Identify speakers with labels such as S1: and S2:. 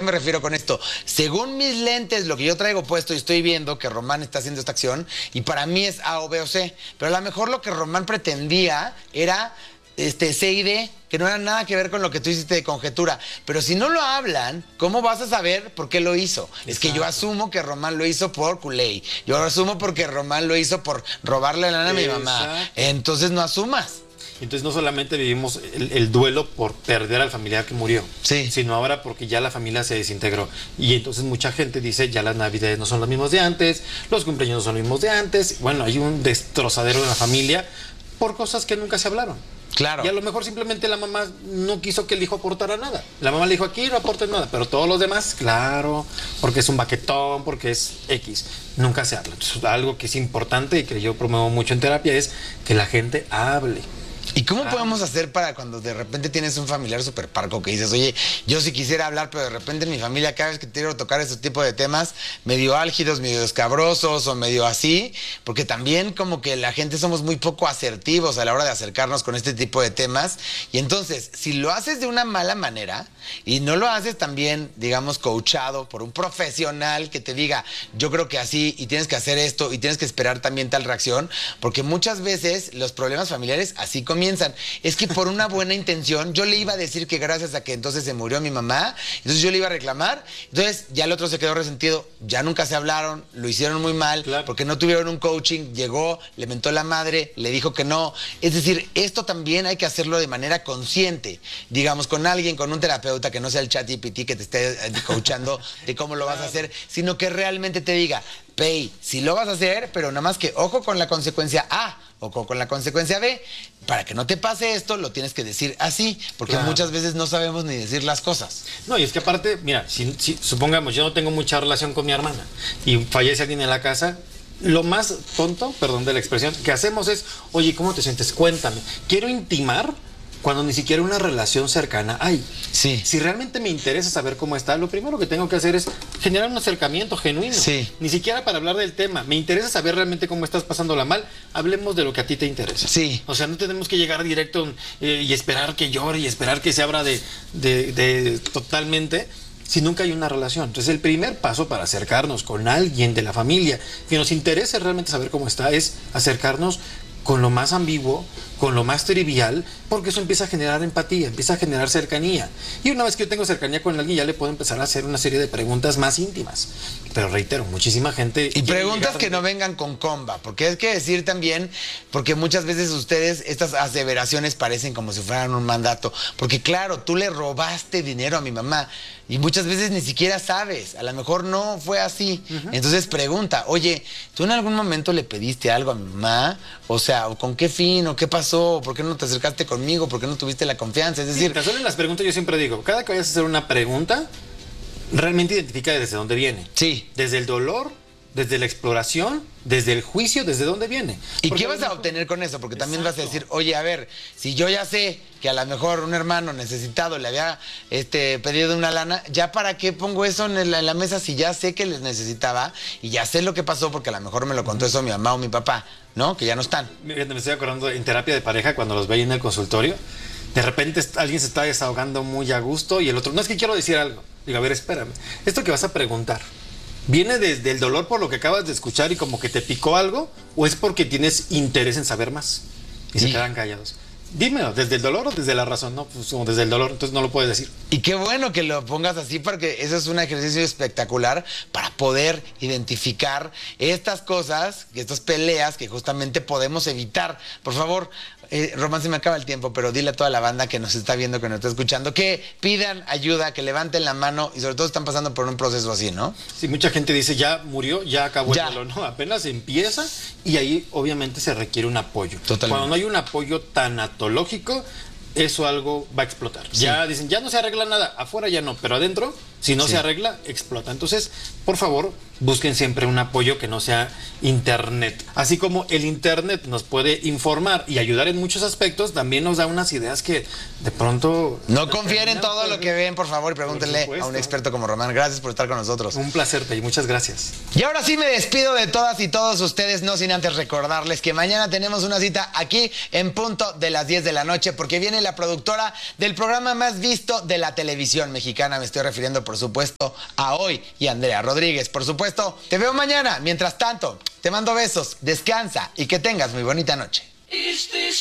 S1: me refiero con esto? Según mis lentes, lo que yo traigo puesto y estoy viendo que Román está haciendo esta acción y para mí es A o B o C, pero a lo mejor lo que Román pretendía era C y D, que no era nada que ver con lo que tú hiciste de conjetura. Pero si no lo hablan, ¿cómo vas a saber por qué lo hizo? Exacto. Es que yo asumo que Román lo hizo por culé. Yo asumo porque Román lo hizo por robarle la lana a mi mamá. Entonces no asumas.
S2: Entonces no solamente vivimos el duelo por perder al familiar que murió, sino ahora porque ya la familia se desintegró. Y entonces mucha gente dice, ya las navidades no son las mismas de antes, los cumpleaños no son los mismos de antes. Bueno, hay un destrozadero de la familia por cosas que nunca se hablaron.
S1: Claro.
S2: Y a lo mejor simplemente la mamá no quiso que el hijo aportara nada. La mamá le dijo, aquí no aportes nada, pero todos los demás, claro, porque es un baquetón, porque es X. Nunca se habla. Entonces, algo que es importante y que yo promuevo mucho en terapia es que la gente hable.
S1: ¿Y cómo podemos hacer para cuando de repente tienes un familiar súper parco que dices, oye, yo sí quisiera hablar, pero de repente en mi familia cada vez que quiero tocar este tipo de temas medio álgidos, medio escabrosos o medio así, porque también como que la gente somos muy poco asertivos a la hora de acercarnos con este tipo de temas, y entonces si lo haces de una mala manera y no lo haces también, digamos, coachado por un profesional que te diga, yo creo que así y tienes que hacer esto y tienes que esperar también tal reacción, porque muchas veces los problemas familiares así comienzan. Es que por una buena intención yo le iba a decir que gracias a que entonces se murió mi mamá, entonces yo le iba a reclamar, entonces ya el otro se quedó resentido, ya nunca se hablaron, lo hicieron muy mal, porque no tuvieron un coaching, llegó, le mentó la madre, le dijo que no. Es decir, esto también hay que hacerlo de manera consciente, digamos, con alguien, con un terapeuta que no sea el ChatGPT que te esté coachando de cómo lo vas a hacer, sino que realmente te diga, Pay, sí lo vas a hacer, pero nada más que ojo con la consecuencia A, ojo con la consecuencia B. Para que no te pase esto, lo tienes que decir así, porque muchas veces no sabemos ni decir las cosas.
S2: No, y es que aparte, mira, si supongamos, yo no tengo mucha relación con mi hermana y fallece alguien en la casa, lo más tonto, perdón de la expresión, que hacemos es, oye, ¿cómo te sientes? Cuéntame. Quiero intimar cuando ni siquiera una relación cercana hay.
S1: Sí.
S2: Si realmente me interesa saber cómo está, lo primero que tengo que hacer es generar un acercamiento genuino.
S1: Sí.
S2: Ni siquiera para hablar del tema. Me interesa saber realmente cómo estás pasándola mal. Hablemos de lo que a ti te interesa.
S1: Sí.
S2: O sea, no tenemos que llegar directo y esperar que llore y esperar que se abra de totalmente, si nunca hay una relación. Entonces, el primer paso para acercarnos con alguien de la familia que nos interese realmente saber cómo está es acercarnos con lo más ambiguo, con lo más trivial, porque eso empieza a generar empatía, empieza a generar cercanía. Y una vez que yo tengo cercanía con alguien, ya le puedo empezar a hacer una serie de preguntas más íntimas. Pero reitero, muchísima gente...
S1: Y preguntas que no vengan con comba, porque hay que decir también, porque muchas veces ustedes, estas aseveraciones parecen como si fueran un mandato, porque claro, tú le robaste dinero a mi mamá, y muchas veces ni siquiera sabes, a lo mejor no fue así. Entonces pregunta, oye, ¿tú en algún momento le pediste algo a mi mamá? O sea, ¿con qué fin? ¿O qué pasó? ¿Por qué no te acercaste conmigo? ¿Por qué no tuviste la confianza? Es decir...
S2: Sí, solo en las preguntas yo siempre digo, cada que vayas a hacer una pregunta, realmente identifica desde dónde viene.
S1: Sí.
S2: Desde el dolor, desde la exploración, desde el juicio, desde dónde viene.
S1: ¿Y qué vas a obtener con eso? Porque también vas a decir, oye, a ver, si yo ya sé que a lo mejor un hermano necesitado le había pedido una lana, ¿ya para qué pongo eso en la mesa si ya sé que les necesitaba y ya sé lo que pasó porque a lo mejor me lo contó eso mi mamá o mi papá, ¿no? Que ya no están.
S2: Me estoy acordando en terapia de pareja cuando los veía en el consultorio, de repente alguien se está desahogando muy a gusto y el otro, no, es que quiero decir algo. Digo, a ver, espérame, esto que vas a preguntar, ¿viene desde el dolor por lo que acabas de escuchar y como que te picó algo? ¿O es porque tienes interés en saber más? Y se quedan callados. Dímelo, ¿desde el dolor o desde la razón? No, pues como desde el dolor, entonces no lo puedes decir.
S1: Y qué bueno que lo pongas así, porque eso es un ejercicio espectacular para poder identificar estas cosas, estas peleas que justamente podemos evitar. Por favor, Román, se me acaba el tiempo, pero dile a toda la banda que nos está viendo, que nos está escuchando, que pidan ayuda, que levanten la mano y sobre todo están pasando por un proceso así, ¿no?
S2: Sí, mucha gente dice, ya murió, ya acabó el dolor, ¿no? Apenas empieza y ahí obviamente se requiere un apoyo.
S1: Totalmente.
S2: Cuando no hay un apoyo tanatológico, eso algo va a explotar. Sí. Ya dicen, ya no se arregla nada, afuera ya no, pero adentro, si no se arregla, explota. Entonces, por favor, busquen siempre un apoyo que no sea internet. Así como el internet nos puede informar y ayudar en muchos aspectos, también nos da unas ideas que de pronto...
S1: No confíen en todo lo que ven, por favor, y pregúntenle a un experto como Román. Gracias por estar con nosotros.
S2: Un placer, Pei, muchas gracias.
S1: Y ahora sí me despido de todas y todos ustedes, no sin antes recordarles que mañana tenemos una cita aquí en punto de las 10 de la noche, porque viene la productora del programa más visto de la televisión mexicana. Me estoy refiriendo, por supuesto, a Hoy y Andrea Rodríguez. Por supuesto, te veo mañana. Mientras tanto, te mando besos, descansa y que tengas muy bonita noche.